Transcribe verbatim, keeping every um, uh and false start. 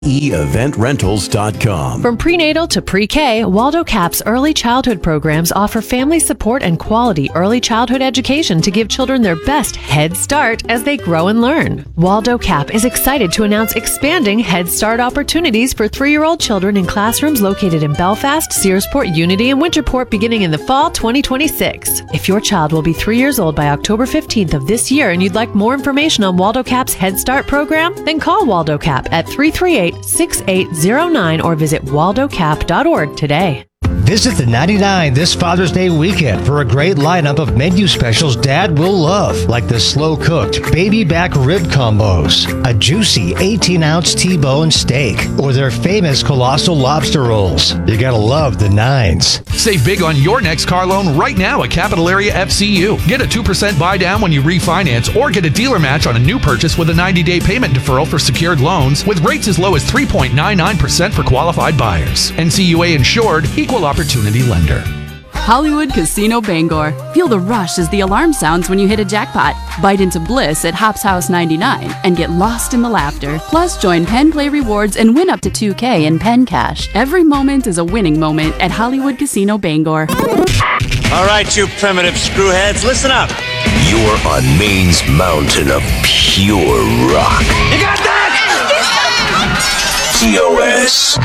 e event rentals dot com. From prenatal to pre-K, Waldo Cap's early childhood programs offer family support and quality early childhood education to give children their best head start as they grow and learn. Waldo Cap is excited to announce expanding Head Start opportunities for three-year-old children in classrooms located in Belfast, Searsport, Unity, and Winterport beginning in the fall twenty twenty-six. If your child will be three years old by October fifteenth of this year and you'd like more information on Waldo Cap's Head Start program, then call Waldo Cap at three three eight, six eight zero nine or visit waldo cap dot org today. Visit the ninety-nine this Father's Day weekend for a great lineup of menu specials Dad will love, like the slow-cooked baby back rib combos, a juicy eighteen-ounce T-bone steak, or their famous colossal lobster rolls. You gotta love the nines. Save big on your next car loan right now at Capital Area F C U. Get a two percent buy down when you refinance or get a dealer match on a new purchase with a ninety-day payment deferral for secured loans with rates as low as three point nine nine percent for qualified buyers. N C U A insured, equal opportunity lender. Hollywood Casino Bangor. Feel the rush as the alarm sounds when you hit a jackpot. Bite into bliss at Hops House ninety-nine and get lost in the laughter. Plus, join Penn Play Rewards and win up to two K in Penn Cash. Every moment is a winning moment at Hollywood Casino Bangor. All right, you primitive screwheads, listen up. You're on Maine's mountain of pure rock. You got that? T O S